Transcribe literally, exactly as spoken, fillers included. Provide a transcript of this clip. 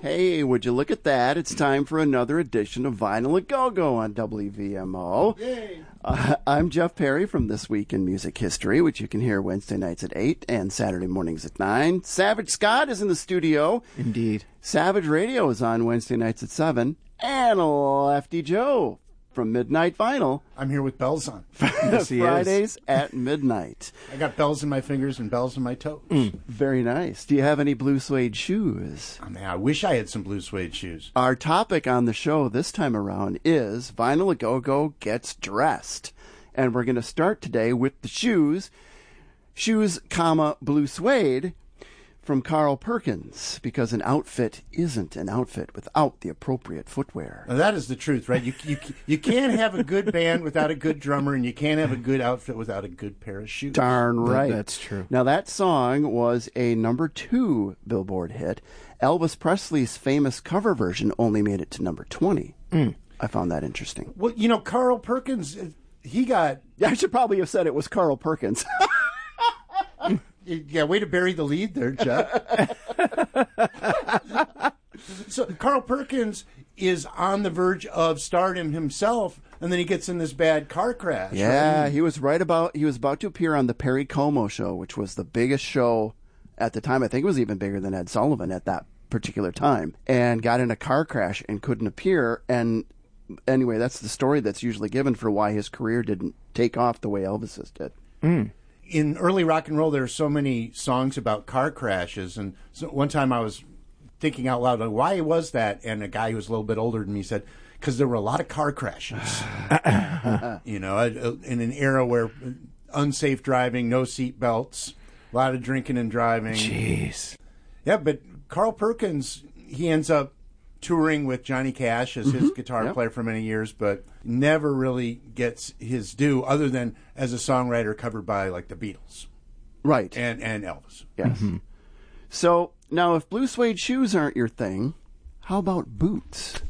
Hey, would you look at that? It's time for another edition of Vinyl A Go-Go on W V M O. Yay! Uh, I'm Jeff Perry from This Week in Music History, which you can hear Wednesday nights at eight and Saturday mornings at nine. Savage Scott is in the studio. Indeed. Savage Radio is on Wednesday nights at seven. And Lefty Joe from Midnight Vinyl. I'm here with bells on. Yes, he Fridays at midnight. I got bells in my fingers and bells in my toes. Mm, very nice. Do you have any blue suede shoes? I mean, I wish I had some blue suede shoes. Our topic on the show this time around is Vinyl A Go-Go Gets Dressed. And we're going to start today with the shoes. Shoes, comma, blue suede from Carl Perkins, because an outfit isn't an outfit without the appropriate footwear. Now, that is the truth, right? You, you, you can't have a good band without a good drummer, and you can't have a good outfit without a good pair of shoes. Darn right. That, that's true. Now, that song was a number two Billboard hit. Elvis Presley's famous cover version only made it to number twenty. Mm. I found that interesting. Well, you know, Carl Perkins, he got... I should probably have said it was Carl Perkins. Yeah, way to bury the lead there, Jeff. So Carl Perkins is on the verge of stardom himself, and then he gets in this bad car crash. Yeah, right? he was right about, he was about to appear on the Perry Como show, which was the biggest show at the time. I think it was even bigger than Ed Sullivan at that particular time, and got in a car crash and couldn't appear. And anyway, that's the story that's usually given for why his career didn't take off the way Elvis's did. Mm. In early rock and roll, there are so many songs about car crashes. And so one time I was thinking out loud, like, why was that? And a guy who was a little bit older than me said, because there were a lot of car crashes. You know, in an era where unsafe driving, no seat belts, a lot of drinking and driving. Jeez. Yeah, but Carl Perkins, he ends up touring with Johnny Cash as his mm-hmm. guitar yep. player for many years, but never really gets his due other than as a songwriter covered by like the Beatles. Right. And and Elvis. Yes. Mm-hmm. So now if blue suede shoes aren't your thing, how about boots?